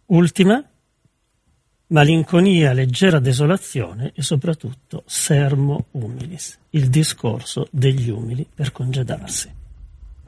Ultima, malinconia, leggera desolazione e soprattutto sermo humilis, il discorso degli umili per congedarsi.